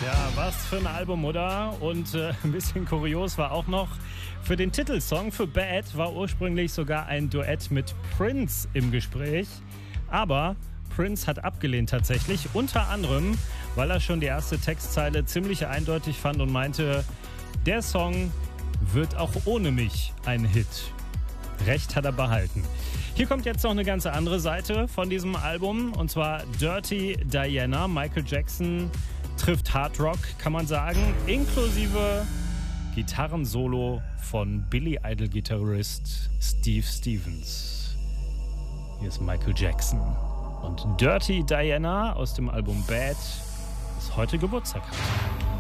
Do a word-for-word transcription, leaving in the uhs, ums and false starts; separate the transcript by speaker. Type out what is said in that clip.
Speaker 1: Ja, was für ein Album, oder? Und äh, ein bisschen kurios war auch noch, für den Titelsong, für Bad, war ursprünglich sogar ein Duett mit Prince im Gespräch. Aber Prince hat abgelehnt tatsächlich, unter anderem, weil er schon die erste Textzeile ziemlich eindeutig fand und meinte, der Song wird auch ohne mich ein Hit. Recht hat er behalten. Hier kommt jetzt noch eine ganz andere Seite von diesem Album, und zwar Dirty Diana. Michael Jackson trifft Hard Rock, kann man sagen, inklusive Gitarrensolo von Billy Idol-Gitarrist Steve Stevens. Hier ist Michael Jackson. Und Dirty Diana aus dem Album Bad, das heute Geburtstag hat.